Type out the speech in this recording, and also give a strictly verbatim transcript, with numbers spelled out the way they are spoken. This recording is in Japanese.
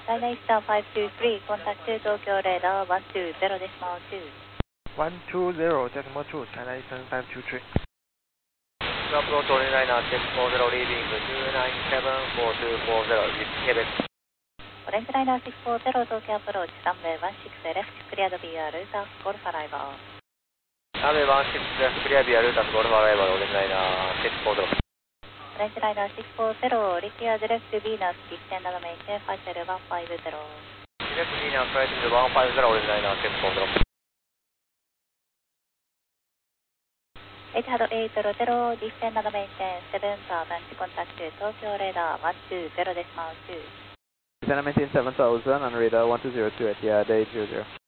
ダイナイスターファイブツースリー、コンタクト東京レーダーワンツーゼロデシマルツー。 ワンツーゼロデシマルツー、ダイナイスターファイブツースリー。 アプローチオレンジライナーチェックフォーゼロリーディングツーナインセブンフォーツーフォーゼロ、ケベック。 オレンジライナーシックスフォーゼロ東京アプローチ、ランウェイワンシックスレフトクリアドビーアルータスゴルフアライバー。 ランウェイワンシックスレフトクリアビアルータスゴルフアライバー、オレンジライナーシックスフォーゼロ。 オレンジライナーシックスフォーゼロ、リティアディレクトビーナス、ディステンダーメイチェファイセルワンファイブゼロ。 ディレクトビーナス、ファイセルワンファイブゼロ、オレンジライナーシックスフォーゼロ。 エイトエイトゼロゼロ、ディステンダーメイチェセブンサーバンチコンタクト東京レーダーワンツーゼロデシマルツー。 Descend maintain seven thousand on radar one two zero two at Etihad eight zero zero.